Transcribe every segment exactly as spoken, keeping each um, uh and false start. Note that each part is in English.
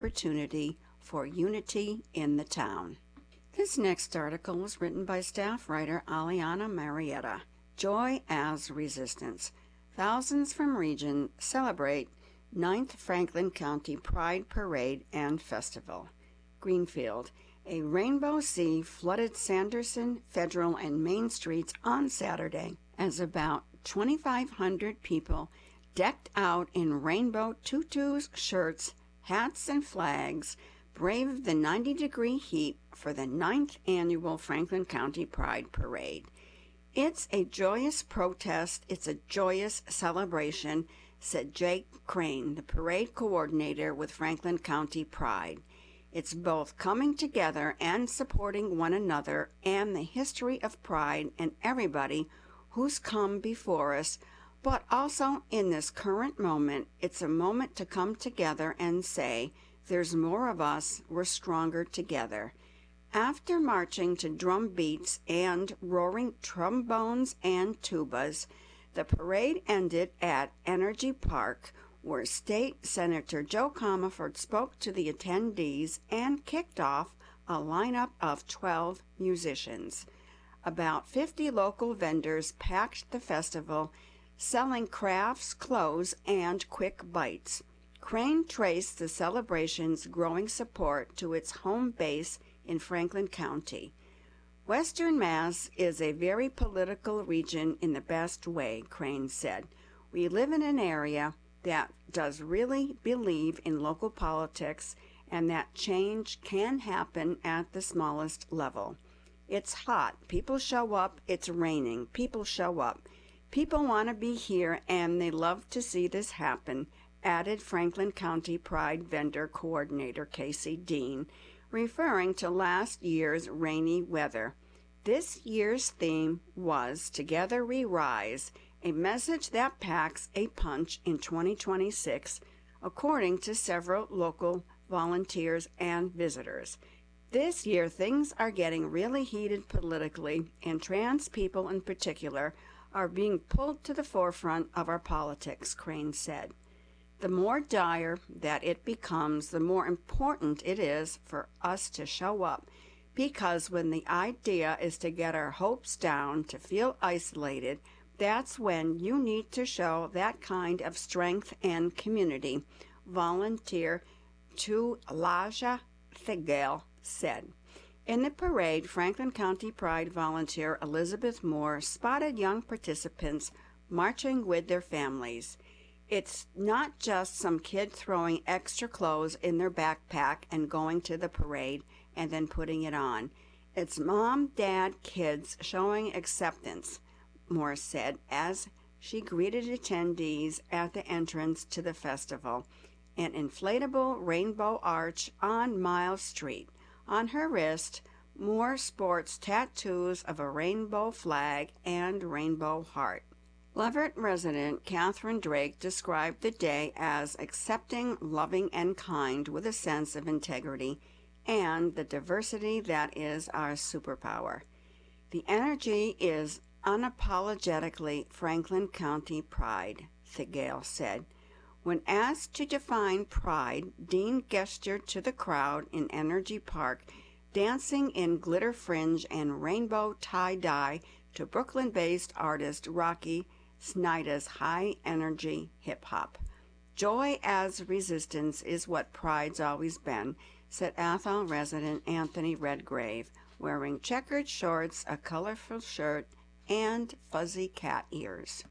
opportunity for unity in the town. This next article was written by staff writer Aliana Marietta. Joy as Resistance. Thousands from region celebrate ninth Franklin County Pride Parade and Festival. Greenfield. A rainbow sea flooded Sanderson, Federal, and Main Streets on Saturday as about twenty-five hundred people decked out in rainbow tutus, shirts, hats, and flags braved the ninety-degree heat for the ninth annual Franklin County Pride Parade. It's a joyous protest, it's a joyous celebration, said Jake Crane, the parade coordinator with Franklin County Pride. It's both coming together and supporting one another and the history of pride and everybody who's come before us, but also in this current moment, it's a moment to come together and say, there's more of us, we're stronger together. After marching to drum beats and roaring trombones and tubas, the parade ended at Energy Park, where State Senator Joe Comerford spoke to the attendees and kicked off a lineup of twelve musicians. About fifty local vendors packed the festival, selling crafts, clothes, and quick bites. Crane traced the celebration's growing support to its home base in Franklin County. Western Mass is a very political region in the best way, Crane said. We live in an area that does really believe in local politics and that change can happen at the smallest level. It's hot. People show up. It's raining. People show up. People want to be here and they love to see this happen, added Franklin County Pride vendor coordinator Casey Dean, referring to last year's rainy weather. This year's theme was Together We Rise, a message that packs a punch in twenty twenty-six, according to several local volunteers and visitors. This year, things are getting really heated politically, and trans people in particular are being pulled to the forefront of our politics, Crane said. The more dire that it becomes, the more important it is for us to show up, because when the idea is to get our hopes down, to feel isolated, that's when you need to show that kind of strength and community, volunteer to Laja Thigale said. In the parade, Franklin County Pride volunteer Elizabeth Moore spotted young participants marching with their families. It's not just some kid throwing extra clothes in their backpack and going to the parade and then putting it on. It's mom, dad, kids showing acceptance, Moore said as she greeted attendees at the entrance to the festival, an inflatable rainbow arch on Miles Street. On her wrist, Moore sports tattoos of a rainbow flag and rainbow heart. Leverett resident Catherine Drake described the day as accepting, loving, and kind with a sense of integrity and the diversity that is our superpower. The energy is unapologetically Franklin County pride, Thigale said. When asked to define pride, Dean gestured to the crowd in Energy Park, dancing in glitter fringe and rainbow tie-dye to Brooklyn-based artist Rocky Snyder's high-energy hip-hop. Joy as resistance is what pride's always been, said Athol resident Anthony Redgrave, wearing checkered shorts, a colorful shirt, and fuzzy cat ears.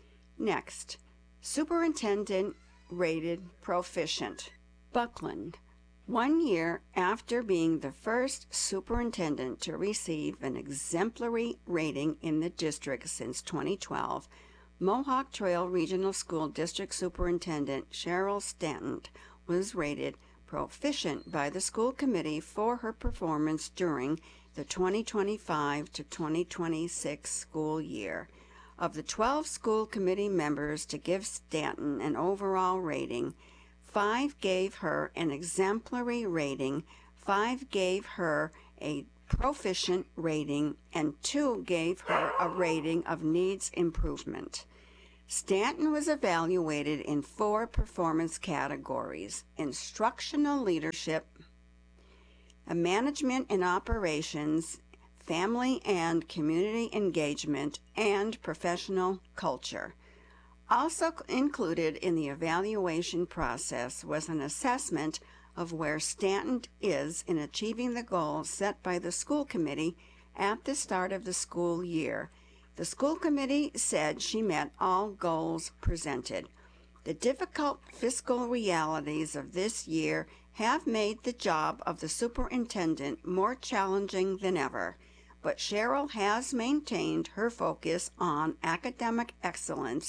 Next, superintendent rated proficient. Buckland. One year after being the first superintendent to receive an exemplary rating in the district since twenty twelve, Mohawk Trail Regional School District Superintendent Cheryl Stanton was rated proficient by the school committee for her performance during the twenty twenty-five to twenty twenty-six school year. Of the twelve school committee members to give Stanton an overall rating, five gave her an exemplary rating, five gave her a proficient rating, and two gave her a rating of needs improvement. Stanton was evaluated in four performance categories: instructional leadership, management and operations, family and community engagement, and professional culture. Also included in the evaluation process was an assessment of where Stanton is in achieving the goals set by the school committee at the start of the school year. The school committee said she met all goals presented. The difficult fiscal realities of this year have made the job of the superintendent more challenging than ever, but Cheryl has maintained her focus on academic excellence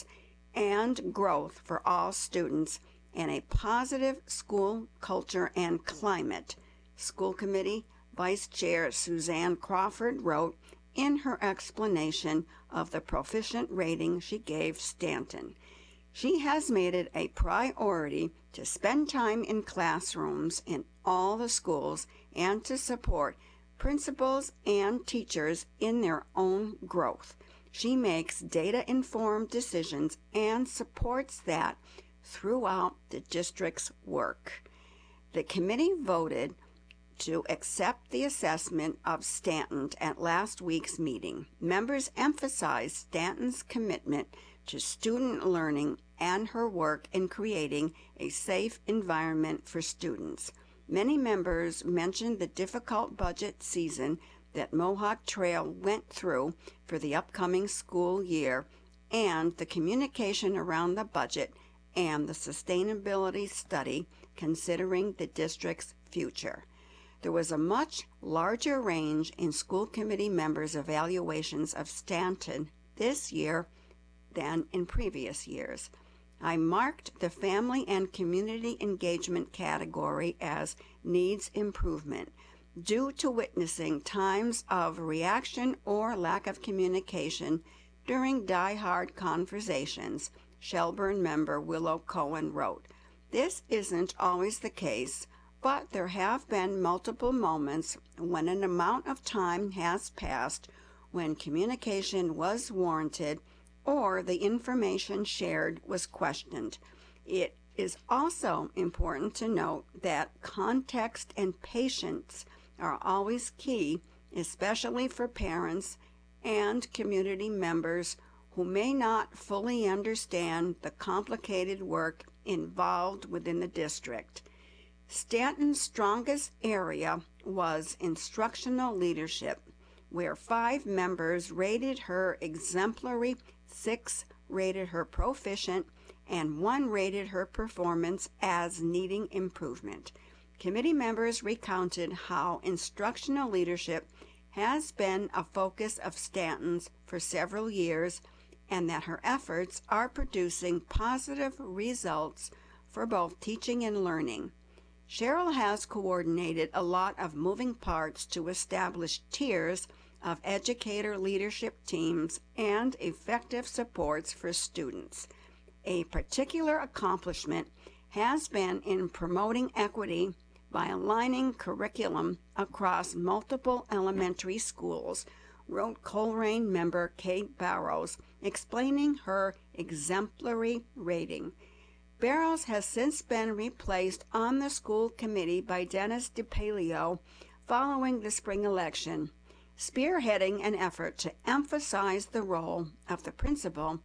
and growth for all students and a positive school culture and climate, School Committee Vice Chair Suzanne Crawford wrote in her explanation of the proficient rating she gave Stanton. She has made it a priority to spend time in classrooms in all the schools and to support principals and teachers in their own growth. She makes data-informed decisions and supports that throughout the district's work. The committee voted to accept the assessment of Stanton at last week's meeting. Members emphasized Stanton's commitment to student learning and her work in creating a safe environment for students. Many members mentioned the difficult budget season that Mohawk Trail went through for the upcoming school year and the communication around the budget and the sustainability study considering the district's future. There was a much larger range in school committee members' evaluations of Stanton this year than in previous years. I marked the family and community engagement category as needs improvement due to witnessing times of reaction or lack of communication during die-hard conversations, Shelburne member Willow Cohen wrote. This isn't always the case, but there have been multiple moments when an amount of time has passed when communication was warranted or the information shared was questioned. It is also important to note that context and patience are always key, especially for parents and community members who may not fully understand the complicated work involved within the district. Stanton's strongest area was instructional leadership, where five members rated her exemplary, six rated her proficient, and one rated her performance as needing improvement. Committee members recounted how instructional leadership has been a focus of Stanton's for several years and that her efforts are producing positive results for both teaching and learning. Cheryl has coordinated a lot of moving parts to establish tiers of educator leadership teams and effective supports for students. A particular accomplishment has been in promoting equity by aligning curriculum across multiple elementary schools, wrote Coleraine member Kate Barrows, explaining her exemplary rating. Barrows has since been replaced on the school committee by Dennis DePalio following the spring election, spearheading an effort to emphasize the role of the principal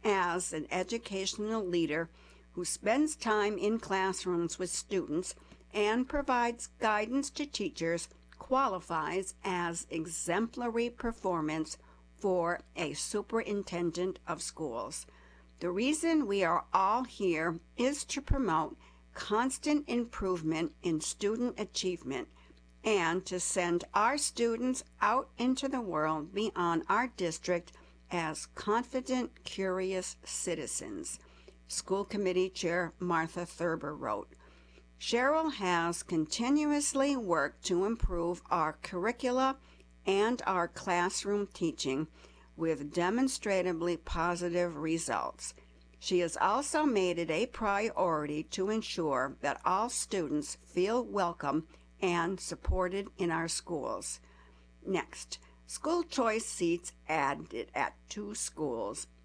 as an educational leader who spends time in classrooms with students and provides guidance to teachers, qualifies as exemplary performance for a superintendent of schools. The reason we are all here is to promote constant improvement in student achievement and to send our students out into the world beyond our district as confident, curious citizens, School Committee Chair Martha Thurber wrote. Cheryl has continuously worked to improve our curricula and our classroom teaching with demonstrably positive results. She has also made it a priority to ensure that all students feel welcome and supported in our schools. Next, school choice seats added at two schools.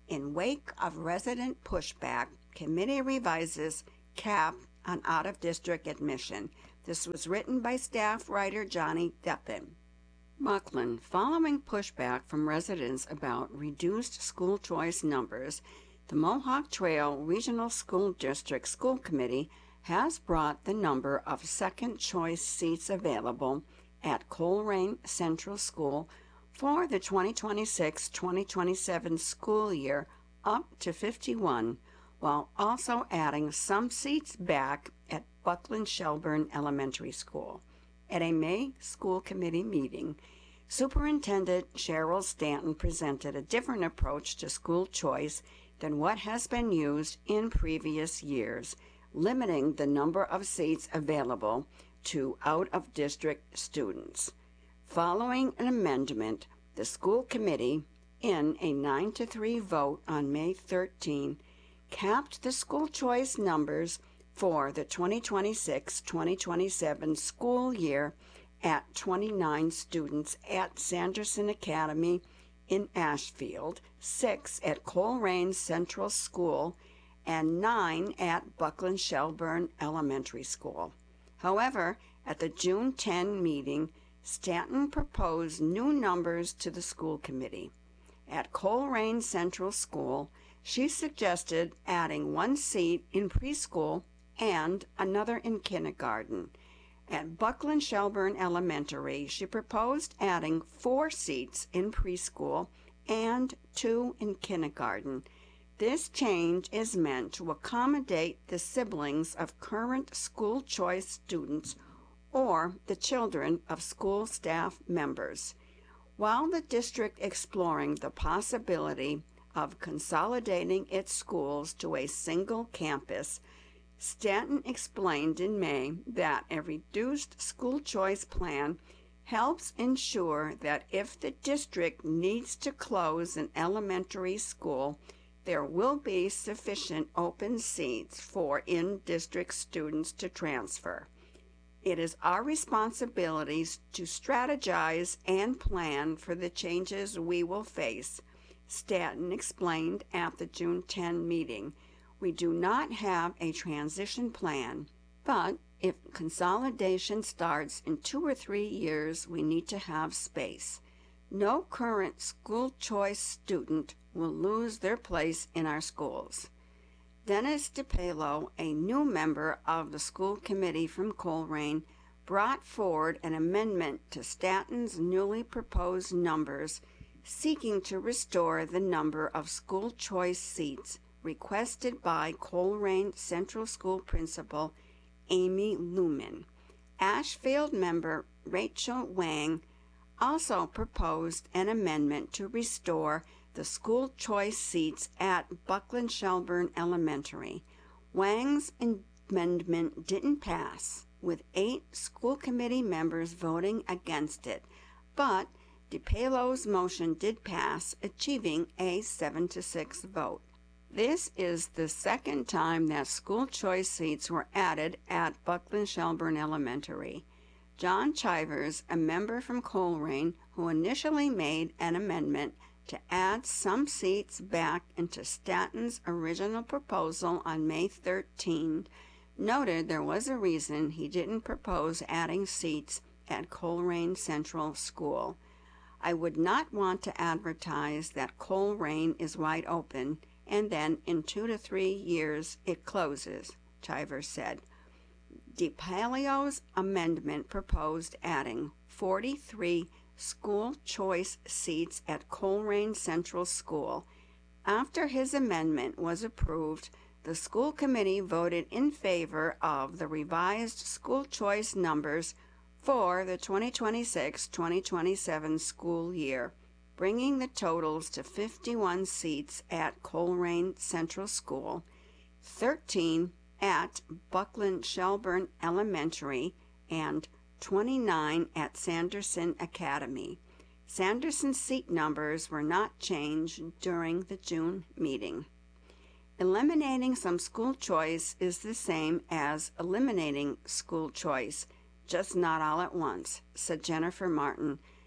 In wake of resident pushback, committee revises cap on out-of-district admission. This was written by staff writer Johnny Deppen. Buckland, following pushback from residents about reduced school choice numbers, the Mohawk Trail Regional School District School Committee has brought the number of second choice seats available at Colerain Central School for the twenty twenty-six twenty twenty-seven school year up to fifty-one, while also adding some seats back at Buckland Shelburne Elementary School. At a May school committee meeting, Superintendent Cheryl Stanton presented a different approach to school choice than what has been used in previous years, limiting the number of seats available to out-of-district students. Following an amendment, the school committee, in a nine to three vote on May thirteenth, capped the school choice numbers for the twenty twenty-six twenty twenty-seven school year at twenty-nine students at Sanderson Academy in Ashfield, six at Colerain Central School, and nine at Buckland Shelburne Elementary School. However, at the June tenth meeting, Stanton proposed new numbers to the school committee. At Colerain Central School, she suggested adding one seat in preschool and another in kindergarten. At Buckland Shelburne Elementary, she proposed adding four seats in preschool and two in kindergarten. This change is meant to accommodate the siblings of current school choice students or the children of school staff members. While the district exploring the possibility of consolidating its schools to a single campus, Stanton explained in May that a reduced school choice plan helps ensure that if the district needs to close an elementary school, there will be sufficient open seats for in-district students to transfer. It is our responsibility to strategize and plan for the changes we will face, Stanton explained at the June tenth meeting. We do not have a transition plan, but if consolidation starts in two or three years, we need to have space. No current school choice student will lose their place in our schools. Dennis DePalo, a new member of the school committee from Colerain, brought forward an amendment to Stanton's newly proposed numbers, seeking to restore the number of school choice seats requested by Colerain Central School Principal Amy Lumen. Ashfield member Rachel Wang also proposed an amendment to restore the school choice seats at Buckland Shelburne Elementary. Wang's amendment didn't pass, with eight school committee members voting against it, but DePalo's motion did pass, achieving a seven to six vote. This is the second time that school choice seats were added at Buckland Shelburne Elementary. John Chivers, a member from Colerain, who initially made an amendment to add some seats back into Stanton's original proposal on May thirteenth, noted there was a reason he didn't propose adding seats at Colerain Central School. I would not want to advertise that Colerain is wide open and then in two to three years it closes, Chivers said. DePalo's amendment proposed adding forty-three school choice seats at Colerain Central School. After his amendment was approved, the school committee voted in favor of the revised school choice numbers for the twenty twenty-six twenty twenty-seven school year, bringing the totals to fifty-one seats at Colerain Central School, thirteen at Buckland Shelburne Elementary, and twenty-nine at Sanderson Academy. Sanderson's seat numbers were not changed during the June meeting. Eliminating some school choice is the same as eliminating school choice, just not all at once, said Jennifer Martin,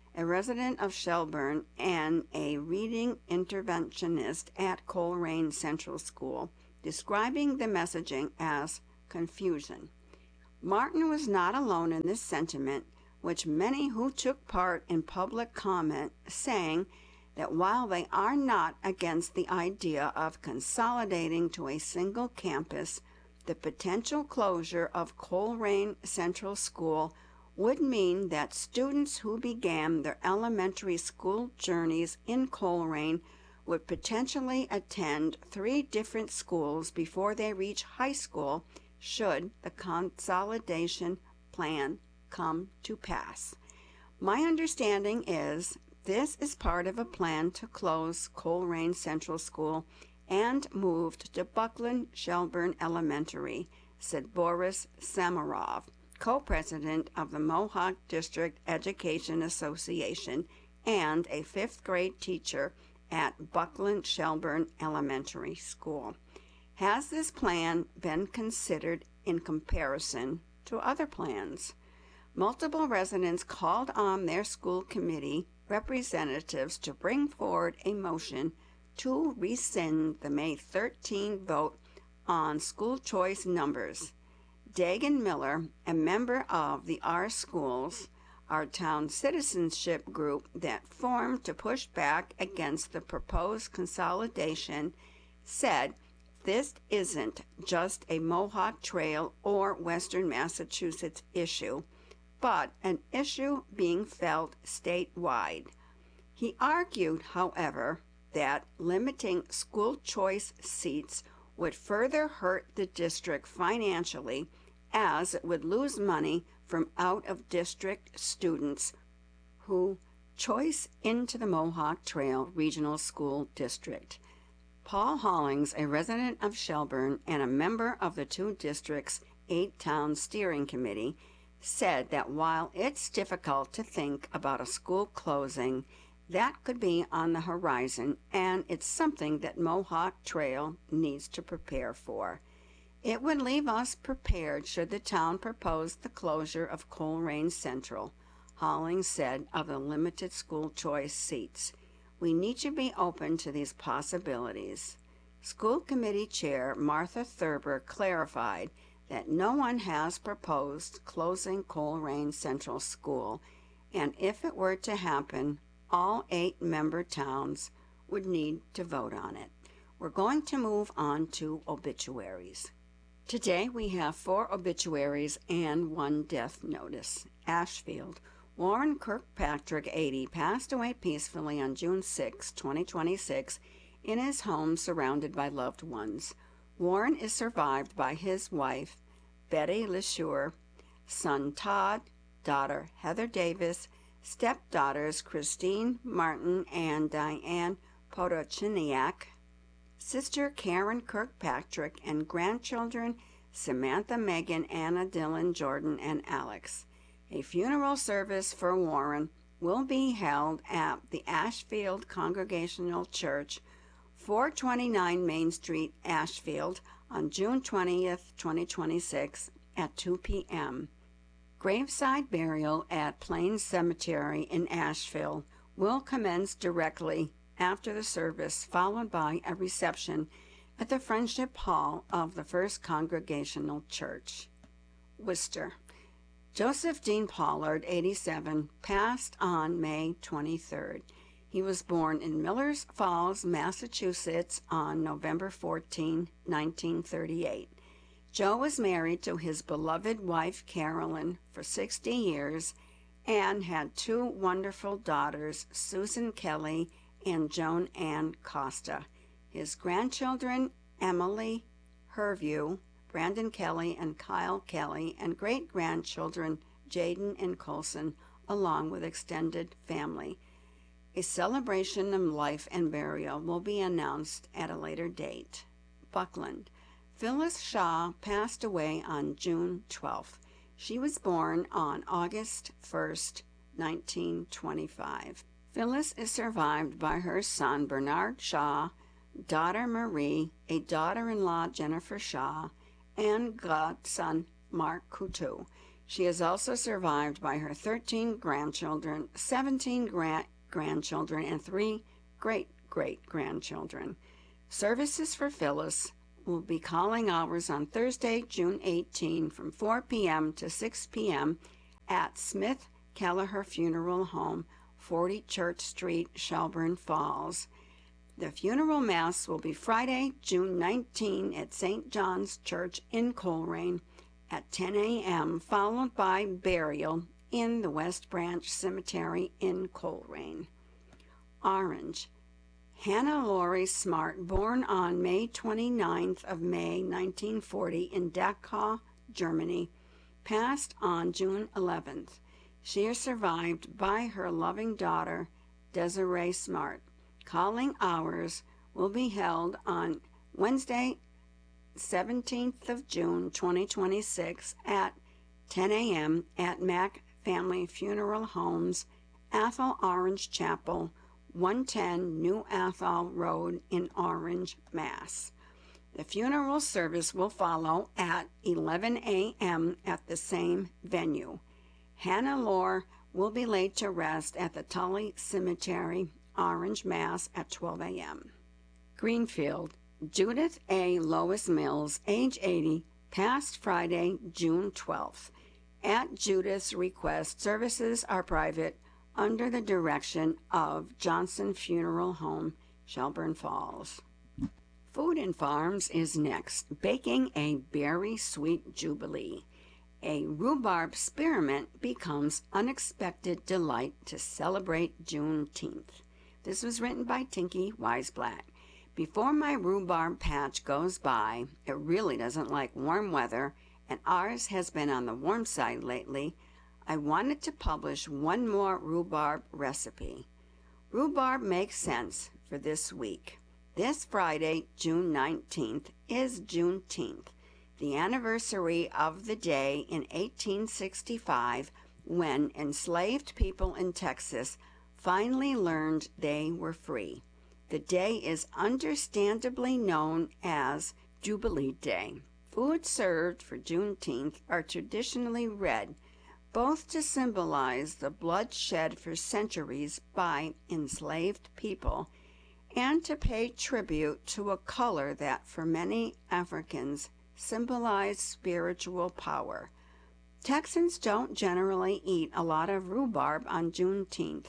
a resident of Shelburne and a reading interventionist at Coleraine Central School, describing the messaging as confusion. Martin was not alone in this sentiment, which many who took part in public comment saying that while they are not against the idea of consolidating to a single campus, the potential closure of Coleraine Central School would mean that students who began their elementary school journeys in Coleraine would potentially attend three different schools before they reach high school should the consolidation plan come to pass. My understanding is this is part of a plan to close Coleraine Central School and moved to Buckland Shelburne Elementary, said Boris Samarov, co-president of the Mohawk District Education Association and a fifth grade teacher at Buckland Shelburne Elementary School. Has this plan been considered in comparison to other plans? Multiple residents called on their school committee representatives to bring forward a motion to rescind the May thirteenth vote on school choice numbers. Dagan Miller, a member of the Our Schools, our town citizenship group that formed to push back against the proposed consolidation, said this isn't just a Mohawk Trail or Western Massachusetts issue, but an issue being felt statewide. He argued, however, that limiting school choice seats would further hurt the district financially, as it would lose money from out-of-district students who choice into the Mohawk Trail Regional School District. Paul Hollings, a resident of Shelburne and a member of the two districts' eight-town steering committee, said that while it's difficult to think about a school closing, that could be on the horizon, and it's something that Mohawk Trail needs to prepare for. It would leave us prepared should the town propose the closure of Coleraine Central, Hollings said of the limited school choice seats. We need to be open to these possibilities. School Committee Chair Martha Thurber clarified that no one has proposed closing Coleraine Central School, and if it were to happen, all eight member towns would need to vote on it. We're going to move on to obituaries. Today we have four obituaries and one death notice. Ashfield. Warren Kirkpatrick, eighty, passed away peacefully on June sixth, twenty twenty-six, in his home surrounded by loved ones. Warren is survived by his wife, Betty LeSure, son Todd, daughter Heather Davis, stepdaughters Christine Martin and Diane Potochiniak, sister Karen Kirkpatrick, and grandchildren Samantha, Megan, Anna, Dylan, Jordan, and Alex. A funeral service for Warren will be held at the Ashfield Congregational Church, four twenty-nine Main Street, Ashfield, on June twentieth, twenty twenty-six, at two p.m. Graveside burial at Plains Cemetery in Asheville will commence directly after the service, followed by a reception at the Friendship Hall of the First Congregational Church. Worcester. Joseph Dean Pollard, eighty-seven, passed on May twenty-third. He was born in Millers Falls, Massachusetts on November fourteenth, nineteen thirty-eight. Joe was married to his beloved wife Carolyn for sixty years and had two wonderful daughters, Susan Kelly and Joan Ann Costa. His grandchildren, Emily Herview, Brandon Kelly, and Kyle Kelly, and great-grandchildren, Jaden and Colson, along with extended family. A celebration of life and burial will be announced at a later date. Buckland. Phyllis Shaw passed away on June twelfth. She was born on August first, nineteen twenty-five. Phyllis is survived by her son Bernard Shaw, daughter Marie, a daughter-in-law Jennifer Shaw, and godson Mark Coutu. She is also survived by her thirteen grandchildren, seventeen gra- grandchildren, and three great-great-grandchildren. Services for Phyllis will be calling hours on Thursday, June eighteenth from four p.m. to six p.m. at Smith Kelleher Funeral Home, forty Church Street, Shelburne Falls. The funeral mass will be Friday, June nineteenth at Saint John's Church in Coleraine at ten a.m., followed by burial in the West Branch Cemetery in Coleraine. Orange. Hannah Laurie Smart, born on May twenty-ninth of May nineteen forty in Dachau, Germany, passed on June eleventh. She is survived by her loving daughter, Desiree Smart. Calling hours will be held on Wednesday, seventeenth of June, twenty twenty-six at ten a.m. at Mack Family Funeral Homes, Athol Orange Chapel, one ten New Athol Road in Orange, Mass. The funeral service will follow at eleven a.m. at the same venue. Hannah Lore will be laid to rest at the Tully Cemetery, Orange, Mass. at twelve a.m. Greenfield. Judith A. Lois Mills, age eighty, passed Friday, June twelfth. At Judith's request, services are private under the direction of Johnson Funeral Home, Shelburne Falls. Food and Farms is next, baking a berry sweet jubilee. A rhubarb spearmint becomes unexpected delight to celebrate Juneteenth. This was written by Tinky Weisblatt. Before my rhubarb patch goes by, it really doesn't like warm weather, and ours has been on the warm side lately, I wanted to publish one more rhubarb recipe. Rhubarb makes sense for this week. This Friday, June nineteenth, is Juneteenth, the anniversary of the day in eighteen sixty-five when enslaved people in Texas finally learned they were free. The day is understandably known as Jubilee Day. Foods served for Juneteenth are traditionally red, both to symbolize the blood shed for centuries by enslaved people and to pay tribute to a color that for many Africans symbolized spiritual power. Texans don't generally eat a lot of rhubarb on Juneteenth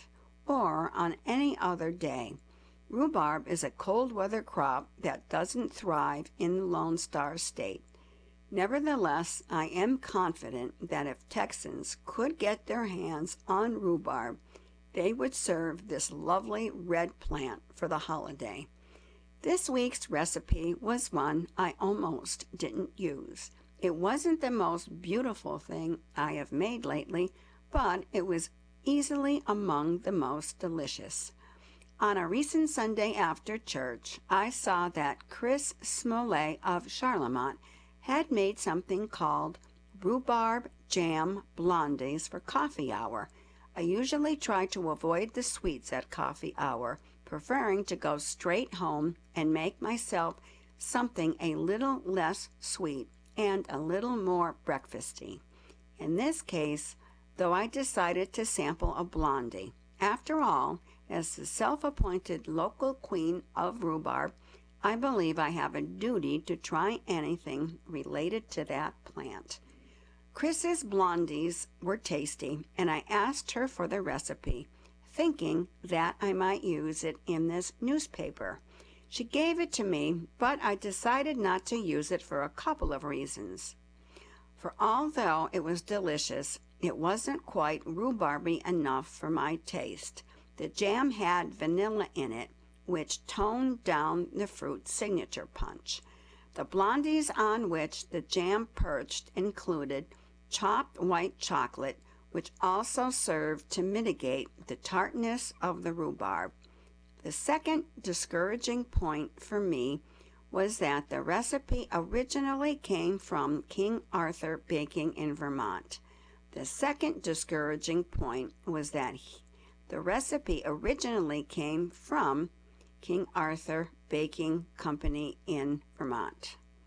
or on any other day. Rhubarb is a cold weather crop that doesn't thrive in the Lone Star State. Nevertheless, I am confident that if Texans could get their hands on rhubarb, they would serve this lovely red plant for the holiday. This week's recipe was one I almost didn't use. It wasn't the most beautiful thing I have made lately, but it was easily among the most delicious. On a recent Sunday after church, I saw that Chris Smollett of Charlemont had made something called rhubarb jam blondies for coffee hour. I usually try to avoid the sweets at coffee hour, preferring to go straight home and make myself something a little less sweet and a little more breakfasty. In this case, though, I decided to sample a blondie. After all, as the self-appointed local queen of rhubarb, I believe I have a duty to try anything related to that plant. Chris's blondies were tasty, and I asked her for the recipe, thinking that I might use it in this newspaper. She gave it to me, but I decided not to use it for a couple of reasons. For although it was delicious, it wasn't quite rhubarby enough for my taste. The jam had vanilla in it, which toned down the fruit's signature punch. The blondies on which the jam perched included chopped white chocolate, which also served to mitigate the tartness of the rhubarb. The second discouraging point for me was that the recipe originally came from King Arthur Baking in Vermont. The second discouraging point was that he, the recipe originally came from King Arthur Baking Company in Vermont.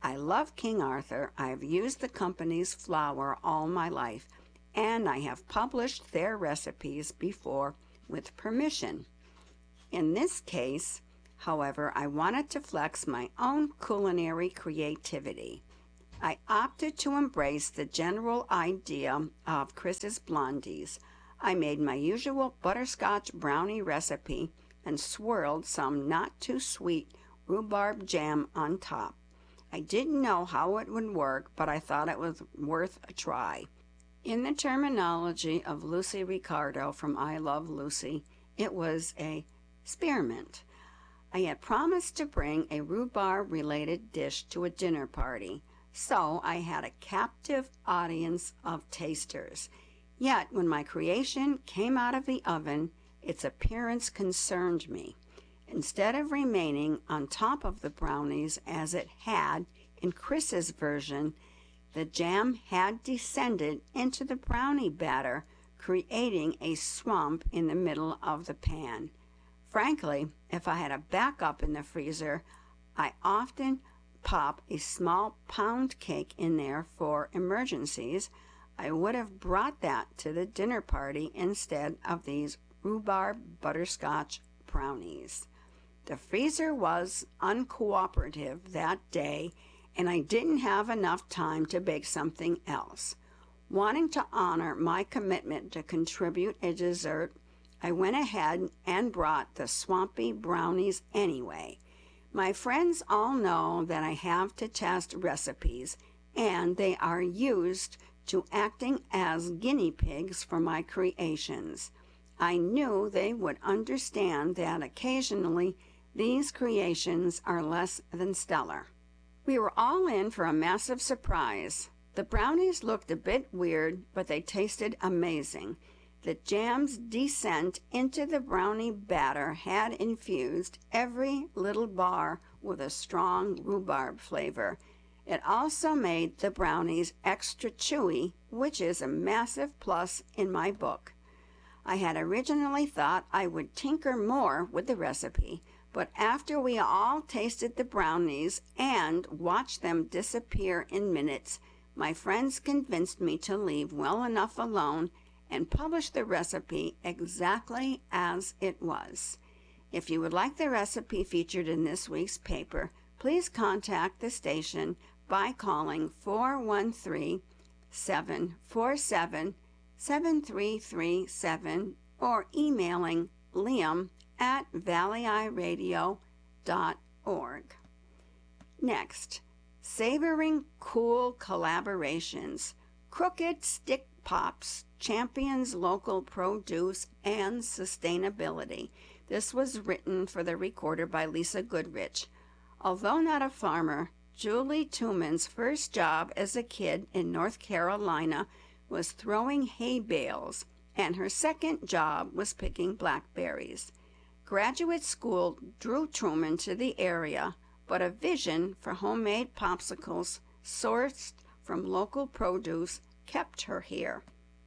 I love King Arthur. I've used the company's flour all my life, and I have published their recipes before with permission. In this case, however, I wanted to flex my own culinary creativity. I opted to embrace the general idea of Chris's Blondies. I made my usual butterscotch brownie recipe and swirled some not-too-sweet rhubarb jam on top. I didn't know how it would work, but I thought it was worth a try. In the terminology of Lucy Ricardo from I Love Lucy, it was a spearmint. I had promised to bring a rhubarb-related dish to a dinner party, so I had a captive audience of tasters. Yet when my creation came out of the oven, its appearance concerned me. Instead of remaining on top of the brownies as it had in Chris's version, the jam had descended into the brownie batter, creating a swamp in the middle of the pan. Frankly, if I had a backup in the freezer, I often pop a small pound cake in there for emergencies. I would have brought that to the dinner party instead of these rhubarb butterscotch brownies. The freezer was uncooperative that day, and I didn't have enough time to bake something else. Wanting to honor my commitment to contribute a dessert, I went ahead and brought the swampy brownies anyway. My friends all know that I have to test recipes, and they are used to acting as guinea pigs for my creations. I knew they would understand that occasionally these creations are less than stellar. We were all in for a massive surprise. The brownies looked a bit weird, but they tasted amazing. The jam's descent into the brownie batter had infused every little bar with a strong rhubarb flavor. It also made the brownies extra chewy, which is a massive plus in my book. I had originally thought I would tinker more with the recipe, but after we all tasted the brownies and watched them disappear in minutes, my friends convinced me to leave well enough alone and publish the recipe exactly as it was. If you would like the recipe featured in this week's paper, please contact the station by calling four one three, seven four seven, seven three three seven or emailing liam at valley eye radio dot org. Next, savoring cool collaborations. Crooked Stick Pops champions local produce and sustainability. This was written for the Recorder by Lisa Goodrich. Although not a farmer, Julie Tooman's first job as a kid in North Carolina was throwing hay bales, and her second job was picking blackberries. Graduate school drew Truman to the area, but a vision for homemade popsicles sourced from local produce kept her here.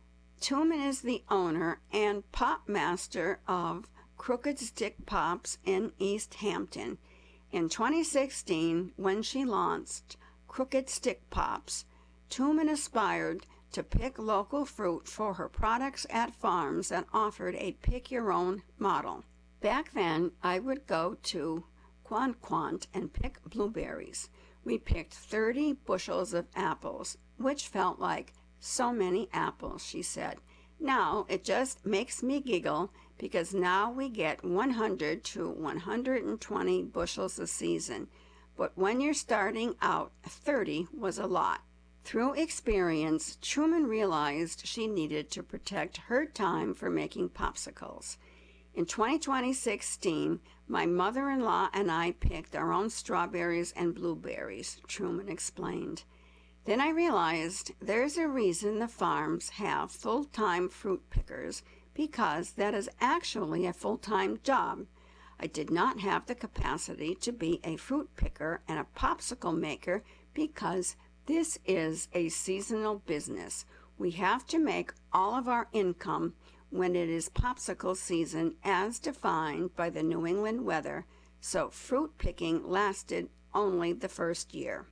Tooman is the owner and pop master of Crooked Stick Pops in East Hampton. In twenty sixteen, when she launched Crooked Stick Pops, Tooman aspired to pick local fruit for her products at farms that offered a pick-your-own model. Back then, I would go to Quant Quant and pick blueberries. We picked thirty bushels of apples, which felt like so many apples, she said. Now it just makes me giggle because now we get one hundred to one hundred twenty bushels a season. But when you're starting out, thirty was a lot. Through experience, Truman realized she needed to protect her time for making popsicles. In twenty sixteen, my mother-in-law and I picked our own strawberries and blueberries, Truman explained. Then I realized there's a reason the farms have full-time fruit pickers, because that is actually a full-time job. I did not have the capacity to be a fruit picker and a popsicle maker because this is a seasonal business. We have to make all of our income when it is popsicle season as defined by the New England weather, so fruit picking lasted only the first year.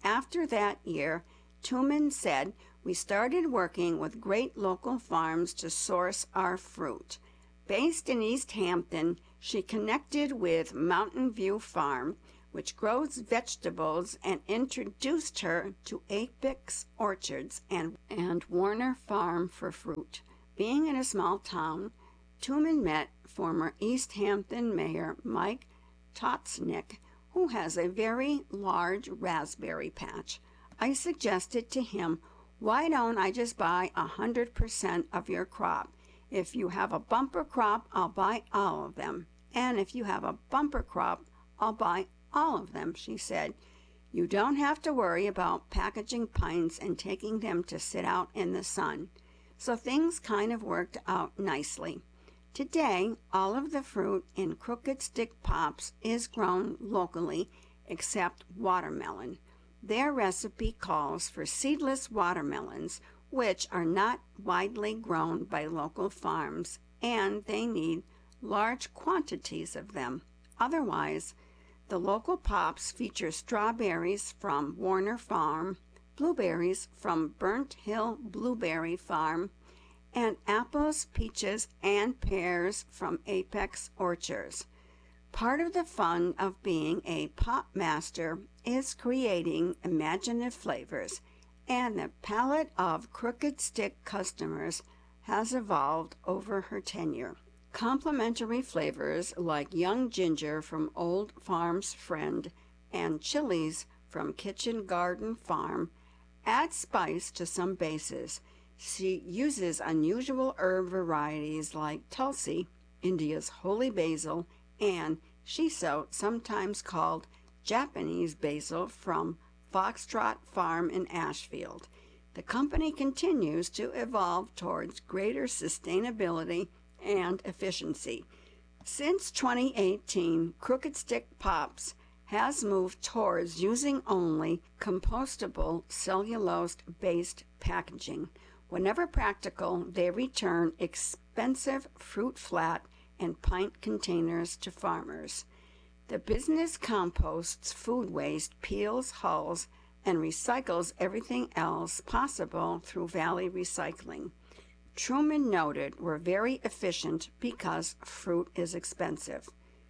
After that year, Tuman said, we started working with great local farms to source our fruit. Based in East Hampton, she connected with Mountain View Farm, which grows vegetables, and introduced her to Apex Orchards and, and Warner Farm for fruit. Being in a small town, Tuman met former East Hampton Mayor Mike Totznick, who has a very large raspberry patch. I suggested to him, why don't I just buy a hundred percent of your crop? If you have a bumper crop, I'll buy all of them. And if you have a bumper crop, I'll buy all of them, she said. You don't have to worry about packaging pints and taking them to sit out in the sun. So things kind of worked out nicely. Today, all of the fruit in Crooked Stick Pops is grown locally, except watermelon. Their recipe calls for seedless watermelons, which are not widely grown by local farms, and they need large quantities of them. Otherwise, the local pops feature strawberries from Warner Farm, blueberries from Burnt Hill Blueberry Farm, and apples, peaches, and pears from Apex Orchards. Part of the fun of being a pop master is creating imaginative flavors, and the palette of Crooked Stick customers has evolved over her tenure. Complementary flavors like young ginger from Old Farm's Friend and chilies from Kitchen Garden Farm add spice to some bases. She uses unusual herb varieties like Tulsi, India's holy basil, and shiso, sometimes called Japanese basil, from Foxtrot Farm in Ashfield. The company continues to evolve towards greater sustainability and efficiency. Since twenty eighteen, Crooked Stick Pops has moved towards using only compostable cellulose-based packaging. Whenever practical, they return expensive fruit flat and pint containers to farmers. The business composts food waste, peels hulls, and recycles everything else possible through Valley Recycling. Truman noted we're very efficient because fruit is expensive.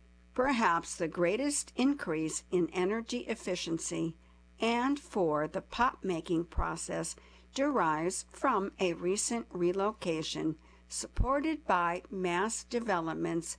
Perhaps the greatest increase in energy efficiency and for the pop-making process derives from a recent relocation supported by Mass Development's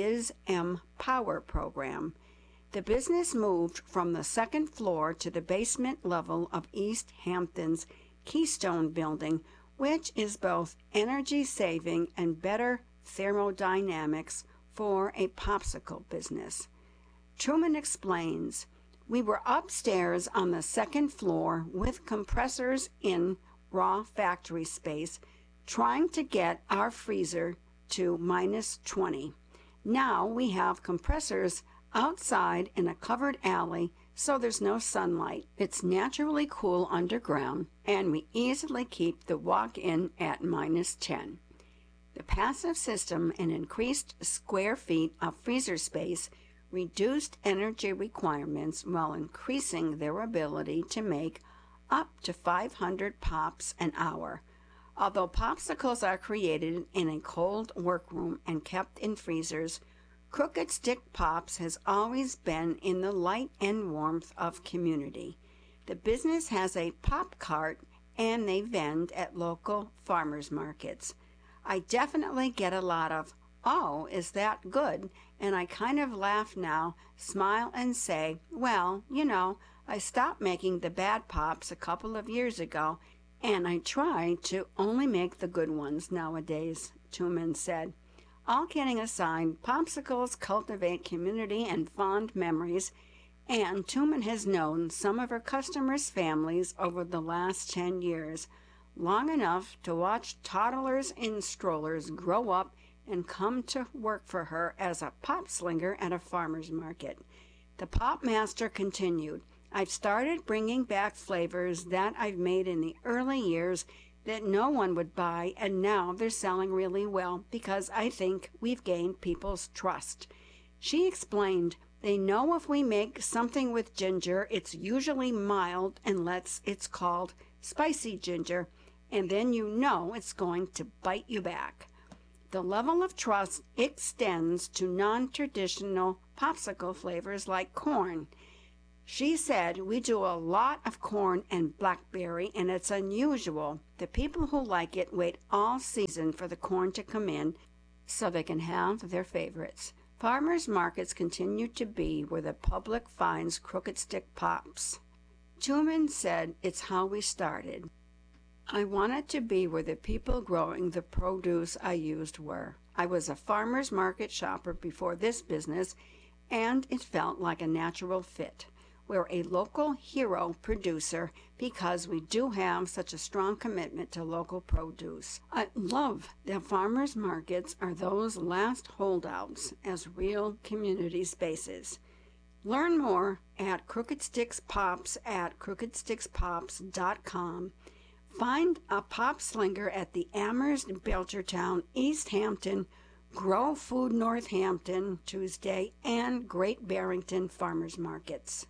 BizM Power program. The business moved from the second floor to the basement level of East Hampton's Keystone Building, which is both energy-saving and better thermodynamics for a popsicle business. Truman explains, we were upstairs on the second floor with compressors in raw factory space, trying to get our freezer to minus twenty. Now we have compressors outside in a covered alley, so there's no sunlight. It's naturally cool underground, and we easily keep the walk-in at minus ten. The passive system and increased square feet of freezer space reduced energy requirements while increasing their ability to make up to five hundred pops an hour. Although popsicles are created in a cold workroom and kept in freezers, Crooked Stick Pops has always been in the light and warmth of community. The business has a pop cart and they vend at local farmers markets. I definitely get a lot of, oh, is that good? And I kind of laugh now, smile and say, well, you know, I stopped making the bad pops a couple of years ago, and I try to only make the good ones nowadays, Tuman said. All kidding aside, popsicles cultivate community and fond memories, and Tuman has known some of her customers' families over the last ten years, long enough to watch toddlers in strollers grow up and come to work for her as a pop slinger at a farmer's market. The pop master continued, I've started bringing back flavors that I've made in the early years that no one would buy, and now they're selling really well because I think we've gained people's trust. She explained They know if we make something with ginger, it's usually mild unless it's called spicy ginger, and then you know it's going to bite you back. The level of trust extends to non-traditional popsicle flavors like corn. She said, we do a lot of corn and blackberry, and it's unusual. The people who like it wait all season for the corn to come in so they can have their favorites. Farmers markets continue to be where the public finds Crooked Stick Pops. Truman said, it's how we started. I wanted to be where the people growing the produce I used were. I was a farmer's market shopper before this business, and it felt like a natural fit. We're a local hero producer because we do have such a strong commitment to local produce. I love that farmers markets are those last holdouts as real community spaces. Learn more at Crooked Sticks Pops at crooked sticks pops dot com. Find a pop slinger at the Amherst Belchertown, East Hampton, Grow Food Northampton Tuesday, and Great Barrington Farmers Markets.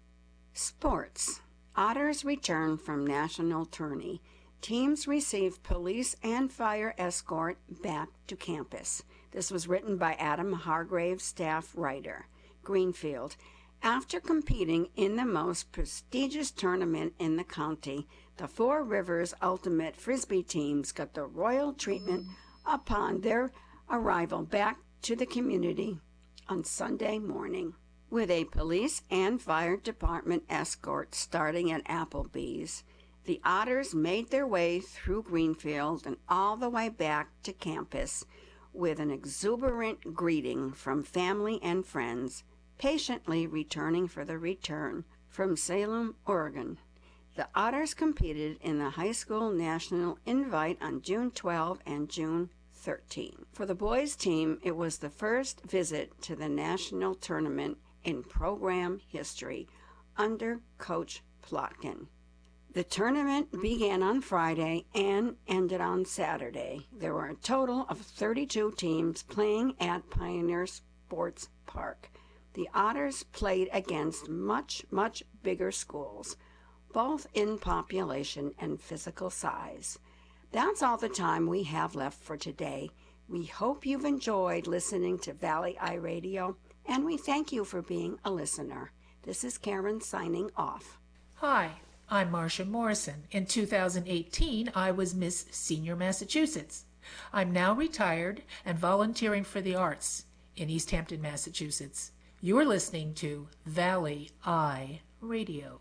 Sports. Otters return from national tourney. Teams receive police and fire escort back to campus. This was written by Adam Hargrave, staff writer. Greenfield. After competing in the most prestigious tournament in the county, the Four Rivers Ultimate Frisbee teams got the royal treatment upon their arrival back to the community on Sunday morning. With a police and fire department escort starting at Applebee's, the Otters made their way through Greenfield and all the way back to campus with an exuberant greeting from family and friends, patiently returning for the return from Salem, Oregon. The Otters competed in the High School National Invite on June twelfth and June thirteenth. For the boys' team, it was the first visit to the national tournament in program history under Coach Plotkin. The tournament began on Friday and ended on Saturday. There were a total of thirty-two teams playing at Pioneer Sports Park. The Otters played against much, much bigger schools, both in population and physical size. That's all the time we have left for today. We hope you've enjoyed listening to Valley Eye Radio, and we thank you for being a listener. This is Karen signing off. Hi, I'm Marcia Morrison. In two thousand eighteen, I was Miss Senior Massachusetts. I'm now retired and volunteering for the arts in East Hampton, Massachusetts. You're listening to Valley Eye Radio.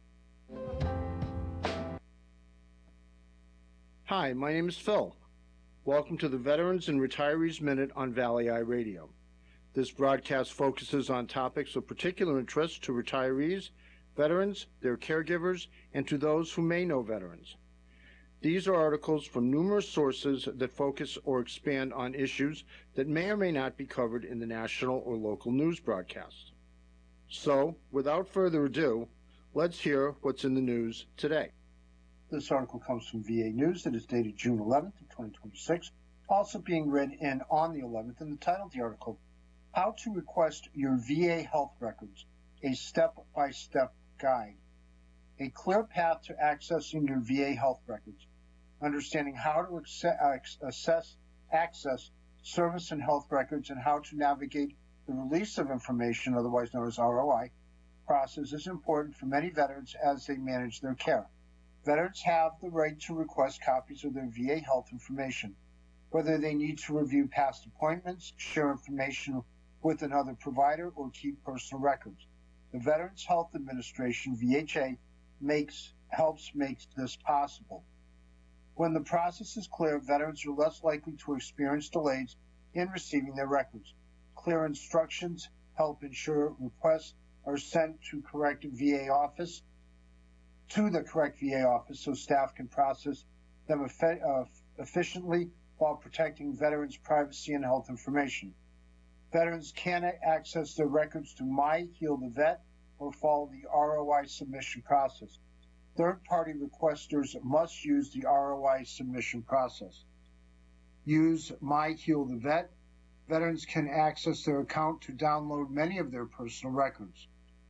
Hi, my name is Phil. Welcome to the Veterans and Retirees Minute on Valley Eye Radio. This broadcast focuses on topics of particular interest to retirees, veterans, their caregivers, and to those who may know veterans. These are articles from numerous sources that focus or expand on issues that may or may not be covered in the national or local news broadcast. So, without further ado, let's hear what's in the news today. This article comes from V A News that is dated June eleventh of twenty twenty-six, also being read in on the eleventh, and the title of the article, How to Request Your V A Health Records, a Step-by-Step Guide. A clear path to accessing your V A health records, understanding how to assess, access service and health records, and how to navigate the release of information, otherwise known as R O I, process is important for many veterans as they manage their care. Veterans have the right to request copies of their V A health information, whether they need to review past appointments, share information with another provider, or keep personal records. The Veterans Health Administration, V H A, makes helps make this possible. When the process is clear, veterans are less likely to experience delays in receiving their records. Clear instructions help ensure requests are sent to correct V A office to the correct V A office so staff can process them effe- uh, efficiently while protecting veterans' privacy and health information. Veterans can access their records through My Heal the Vet or follow the R O I submission process. Third-party requesters must use the R O I submission process. Use My Heal the Vet veterans can access their account to download many of their personal records.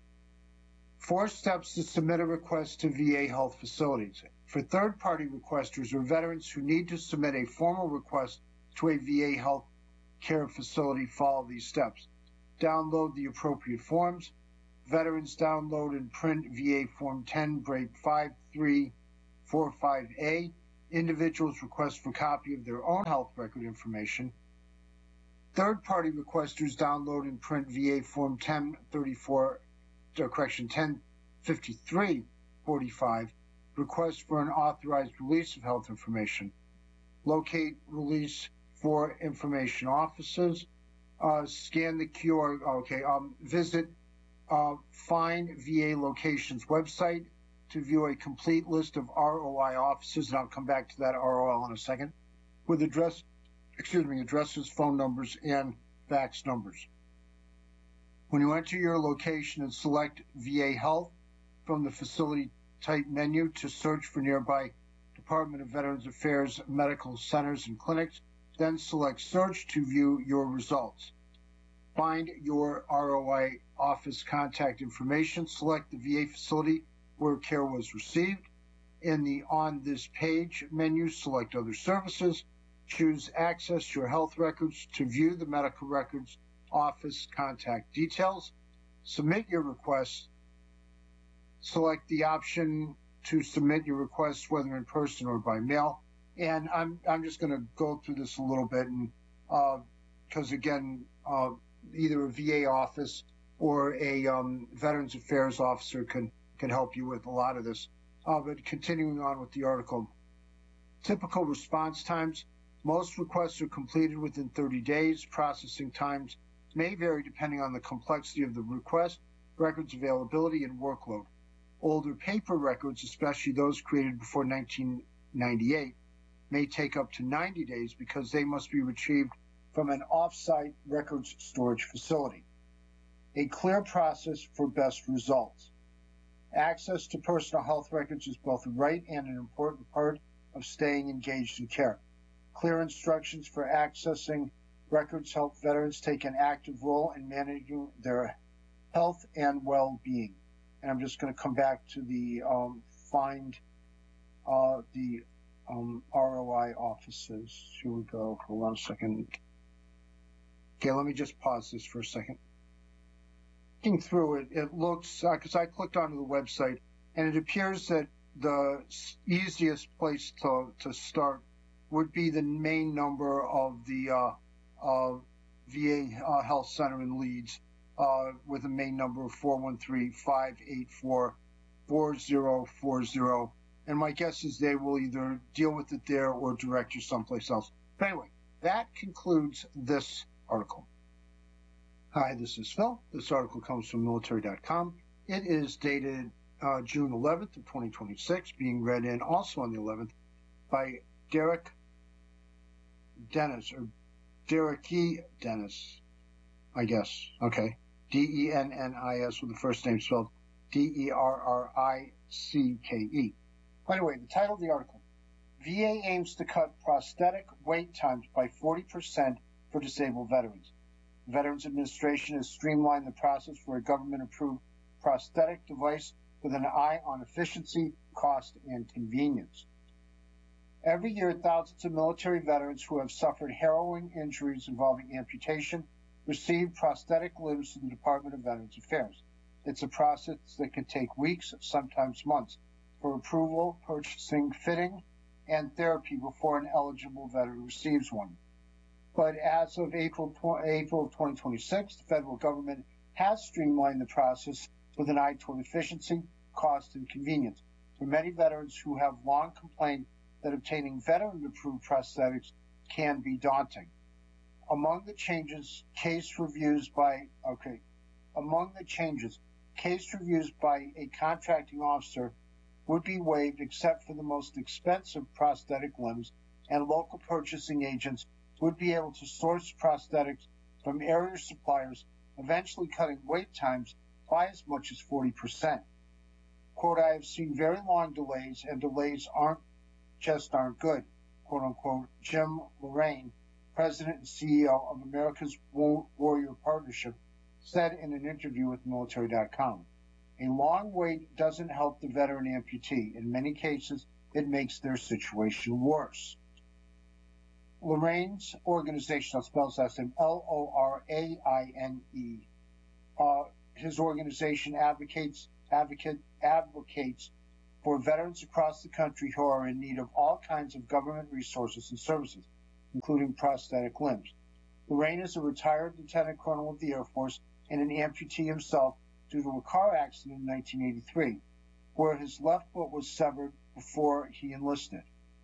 Four steps to submit a request to V A health facilities. For third-party requesters or veterans who need to submit a formal request to a V A health care facility, follow these steps. Download the appropriate forms. Veterans download and print V A Form ten, Break five three four five A. Individuals request for copy of their own health record information. Third-party requesters download and print V A Form ten thirty-four, uh, correction, ten fifty-three forty-five, request for an authorized release of health information. Locate release for information offices. Uh, scan the Q R, okay, um, visit uh, Find V A Locations website to view a complete list of R O I offices, and I'll come back to that R O L in a second, with address, excuse me, addresses, phone numbers, and fax numbers. When you enter your location and select V A Health from the facility type menu to search for nearby Department of Veterans Affairs medical centers and clinics, then select Search to view your results. Find your R O I office contact information. Select the V A facility where care was received. In the On This Page menu, select Other Services. Choose Access Your Health Records to view the medical records office contact details. Submit your request. Select the option to submit your request, whether in person or by mail. And I'm I'm just going to go through this a little bit, and because uh, again, uh, either a V A office or a um, Veterans Affairs officer can can help you with a lot of this. Uh, but continuing on with the article, typical response times. Most requests are completed within thirty days. Processing times may vary depending on the complexity of the request, records availability, and workload. Older paper records, especially those created before nineteen ninety-eight, may take up to ninety days because they must be retrieved from an off-site records storage facility. A clear process for best results. Access to personal health records is both a right and an important part of staying engaged in care. Clear instructions for accessing records help veterans take an active role in managing their health and well-being. And I'm just going to come back to the um, find uh, the um, R O I offices. Here we go. Hold on a second. Okay, let me just pause this for a second. Looking through it, it looks, because uh, I clicked onto the website, and it appears that the easiest place to, to start would be the main number of the uh, uh, V A uh, Health Center in Leeds, uh, with a main number of four one three, five eight four, four zero four zero. And my guess is they will either deal with it there or direct you someplace else. But anyway, that concludes this article. Hi, this is Phil. This article comes from military dot com. It is dated uh, June eleventh of twenty twenty-six, being read in also on the eleventh by Derek Dennis, or Derek E. Dennis, I guess. Okay. D E N N I S with the first name spelled D E R R I C K E. By the way, the title of the article, V A aims to cut prosthetic wait times by forty percent for disabled veterans. The Veterans Administration has streamlined the process for a government-approved prosthetic device with an eye on efficiency, cost, and convenience. Every year, thousands of military veterans who have suffered harrowing injuries involving amputation receive prosthetic limbs from the Department of Veterans Affairs. It's a process that can take weeks, sometimes months, for approval, purchasing, fitting, and therapy before an eligible veteran receives one. But as of April, April of twenty twenty-six, the federal government has streamlined the process with an eye toward efficiency, cost, and convenience. For many veterans who have long complained that obtaining veteran-approved prosthetics can be daunting. Among the changes, case reviews by, okay, among the changes, case reviews by a contracting officer would be waived except for the most expensive prosthetic limbs, and local purchasing agents would be able to source prosthetics from area suppliers, eventually cutting wait times by as much as forty percent. Quote, I have seen very long delays, and delays aren't just aren't good, quote unquote, Jim Lorraine, president and C E O of America's Warrior Partnership, said in an interview with military dot com. A long wait doesn't help the veteran amputee. In many cases, it makes their situation worse. Lorraine's organization, I'll spell his last name, L O R A I N E. Uh, his organization advocates, advocate, advocates for veterans across the country who are in need of all kinds of government resources and services, including prosthetic limbs. Lorraine is a retired lieutenant colonel of the Air Force and an amputee himself due to a car accident in nineteen eighty-three, where his left foot was severed before he enlisted.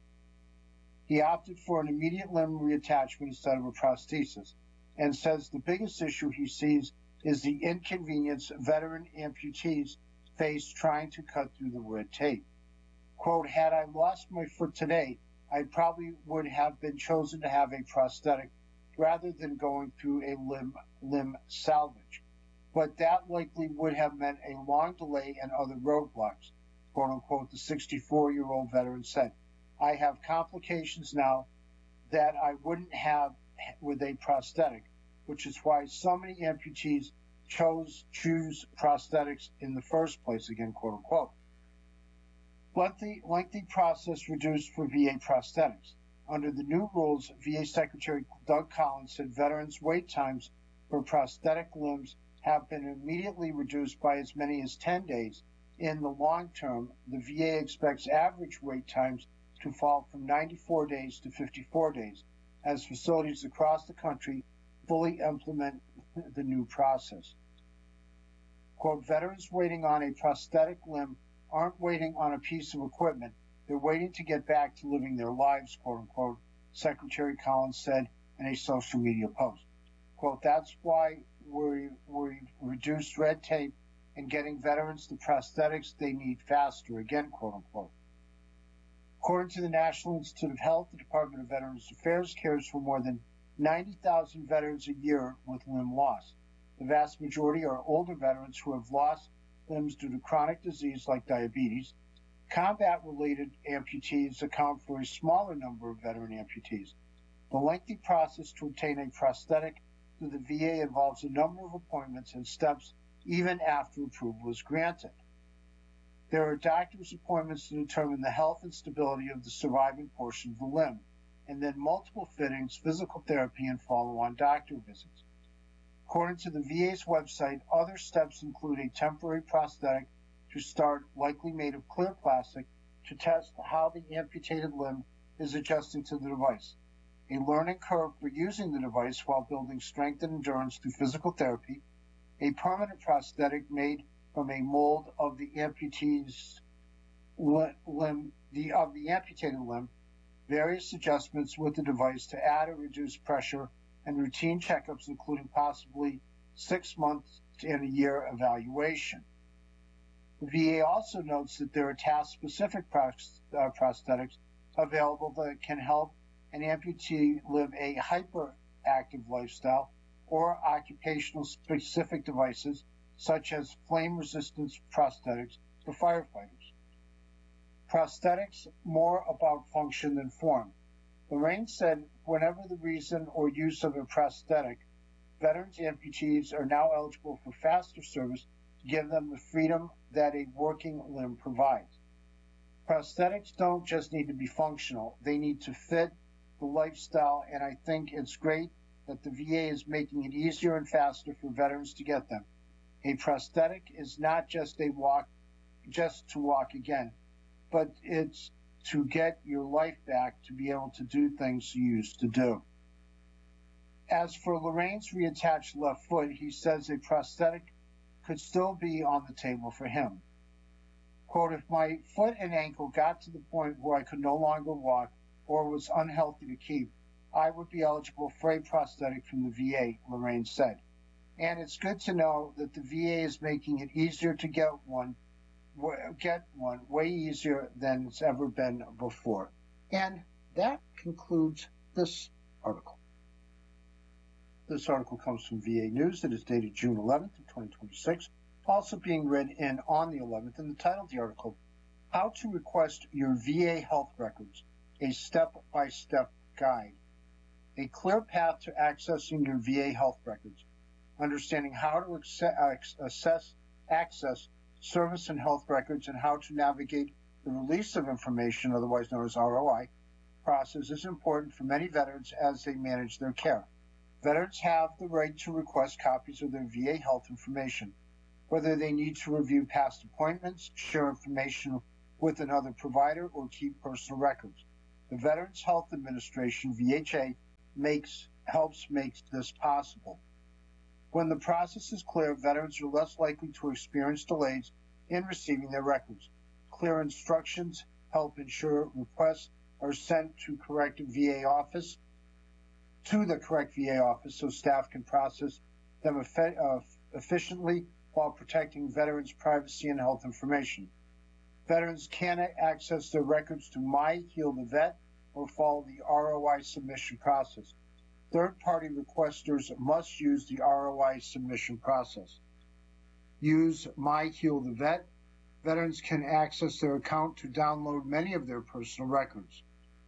He opted for an immediate limb reattachment instead of a prosthesis, and says the biggest issue he sees is the inconvenience veteran amputees face trying to cut through the red tape. Quote, had I lost my foot today, I probably would have been chosen to have a prosthetic rather than going through a limb, limb salvage. But that likely would have meant a long delay and other roadblocks, quote unquote, the sixty-four-year-old veteran said. I have complications now that I wouldn't have with a prosthetic, which is why so many amputees chose choose prosthetics in the first place, again, quote unquote. Lengthy, lengthy process reduced for V A prosthetics. Under the new rules, V A Secretary Doug Collins said veterans' wait times for prosthetic limbs have been immediately reduced by as many as ten days. In the long term, the V A expects average wait times to fall from ninety-four days to fifty-four days as facilities across the country fully implement the new process. Quote, veterans waiting on a prosthetic limb aren't waiting on a piece of equipment. They're waiting to get back to living their lives, quote unquote, Secretary Collins said in a social media post. Quote, that's why we we reduced red tape and getting veterans the prosthetics they need faster, again, quote unquote. According to the National Institute of Health, the Department of Veterans Affairs cares for more than ninety thousand veterans a year with limb loss. The vast majority are older veterans who have lost limbs due to chronic disease like diabetes. Combat-related amputees account for a smaller number of veteran amputees. The lengthy process to obtain a prosthetic through the V A involves a number of appointments and steps even after approval is granted. There are doctor's appointments to determine the health and stability of the surviving portion of the limb, and then multiple fittings, physical therapy, and follow-on doctor visits. According to the V A's website, other steps include a temporary prosthetic to start, likely made of clear plastic, to test how the amputated limb is adjusting to the device, a learning curve for using the device while building strength and endurance through physical therapy, a permanent prosthetic made from a mold of the amputee's limb, the, of the amputated limb, various adjustments with the device to add or reduce pressure, and routine checkups, including possibly six months and a year evaluation. The V A also notes that there are task-specific pros- uh, prosthetics available that can help an amputee live a hyperactive lifestyle, or occupational-specific devices such as flame-resistant prosthetics for firefighters. Prosthetics more about function than form. Lorraine said whenever the reason or use of a prosthetic, veterans amputees are now eligible for faster service to give them the freedom that a working limb provides. Prosthetics don't just need to be functional, they need to fit the lifestyle, and I think it's great that the V A is making it easier and faster for veterans to get them. A prosthetic is not just a walk, just to walk again, but it's to get your life back to be able to do things you used to do. As for Lorraine's reattached left foot, he says a prosthetic could still be on the table for him. Quote, if my foot and ankle got to the point where I could no longer walk or was unhealthy to keep, I would be eligible for a prosthetic from the V A, Lorraine said. And it's good to know that the V A is making it easier to get one, get one way easier than it's ever been before. And that concludes this article. This article comes from V A News. It is dated June eleventh of twenty twenty-six, also being read in on the eleventh, and the title of the article, How to Request Your V A Health Records, a Step-by-Step Guide. A clear path to accessing your V A health records, understanding how to assess, access service and health records, and how to navigate the release of information, otherwise known as R O I, process is important for many veterans as they manage their care. Veterans have the right to request copies of their V A health information, whether they need to review past appointments, share information with another provider, or keep personal records. The Veterans Health Administration, V H A, makes helps make this possible. When the process is clear, veterans are less likely to experience delays in receiving their records. Clear instructions help ensure requests are sent to correct V A office to the correct V A office so staff can process them effe- uh, efficiently while protecting veterans' privacy and health information. Veterans can access their records through My Heal the Vet or follow the R O I submission process. Third-party requesters must use the R O I submission process. Use My Heal the Vet. Veterans can access their account to download many of their personal records.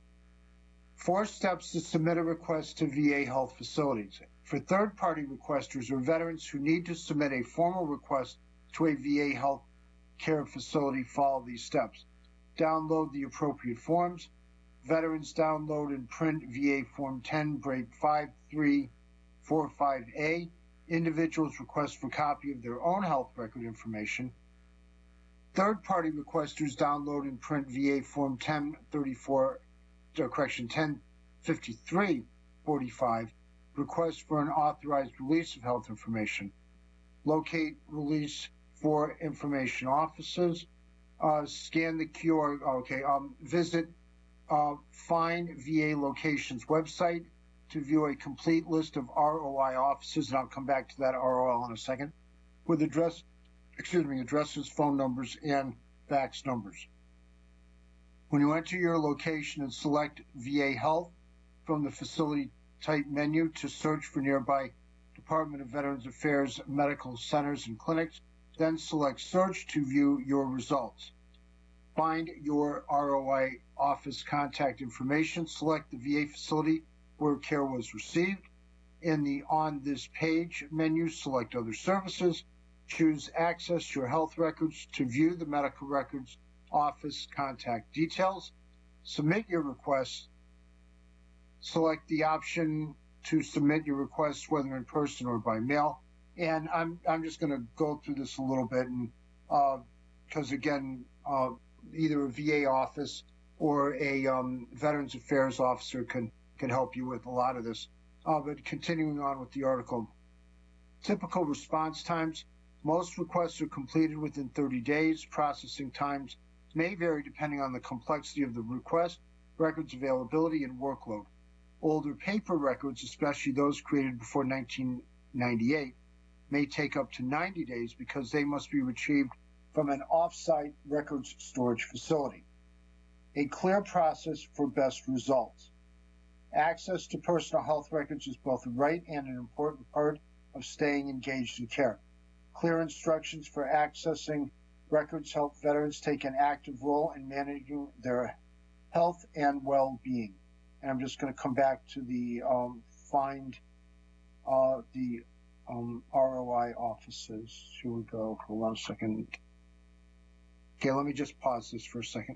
Four steps to submit a request to V A health facilities. For third-party requesters or veterans who need to submit a formal request to a V A health care facility, follow these steps. Download the appropriate forms. Veterans download and print V A Form ten, Break five three four five A. Individuals request for copy of their own health record information. Third-party requesters download and print V A Form ten thirty-four, uh, correction, ten fifty-three forty-five, request for an authorized release of health information. Locate release for information offices. Uh, scan the Q R, okay, um, visit uh, Find V A Locations website to view a complete list of R O I offices, and I'll come back to that R O I in a second, with address, excuse me, addresses, phone numbers, and fax numbers. When you enter your location and select V A Health from the facility type menu to search for nearby Department of Veterans Affairs medical centers and clinics, then select Search to view your results. Find your R O I office contact information. Select the V A facility where care was received. In the On This Page menu, select Other Services. Choose Access Your Health Records to view the medical records office contact details. Submit your request. Select the option to submit your request, whether in person or by mail. And I'm I'm just going to go through this a little bit, and because uh, again, uh, either a V A office or a um, Veterans Affairs officer can can help you with a lot of this. Uh, but continuing on with the article, typical response times. Most requests are completed within thirty days. Processing times may vary depending on the complexity of the request, records availability, and workload. Older paper records, especially those created before nineteen ninety-eight, may take up to ninety days because they must be retrieved from an off-site records storage facility. A clear process for best results. Access to personal health records is both a right and an important part of staying engaged in care. Clear instructions for accessing records help veterans take an active role in managing their health and well-being. And I'm just going to come back to the um, find uh, the um, R O I offices. Here we go. Hold on a second. Okay, let me just pause this for a second.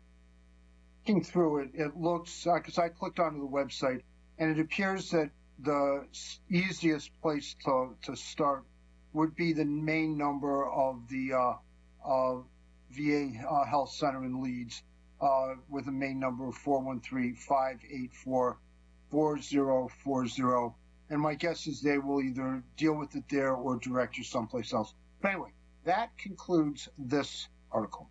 Looking through it, it looks, because uh, I clicked onto the website, and it appears that the easiest place to, to start would be the main number of the uh, uh, V A uh, Health Center in Leeds, uh, with a main number of four one three, five eight four, four zero four zero. And my guess is they will either deal with it there or direct you someplace else. But anyway, that concludes this article.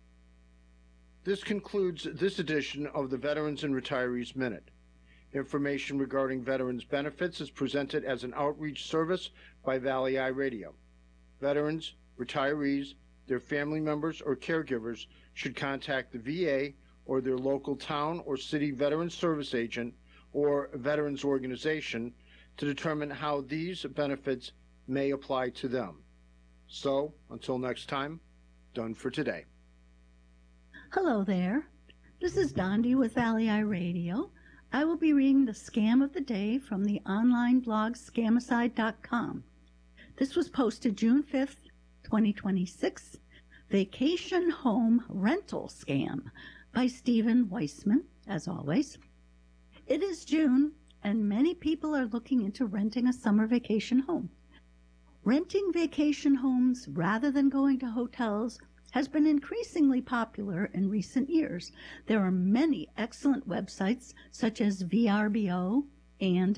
This concludes this edition of the Veterans and Retirees Minute. Information regarding veterans benefits is presented as an outreach service by Valley Eye Radio. Veterans, retirees, their family members, or caregivers should contact the V A or their local town or city veterans service agent or veterans organization to determine how these benefits may apply to them. So, until next time, done for today. Hello there. This is Dondi with Valley Eye Radio. I will be reading the scam of the day from the online blog scamicide dot com. This was posted June fifth, twenty twenty-six. Vacation Home Rental Scam by Stephen Weissman, as always. It is June, and many people are looking into renting a summer vacation home. Renting vacation homes rather than going to hotels has been increasingly popular in recent years. There are many excellent websites such as V R B O and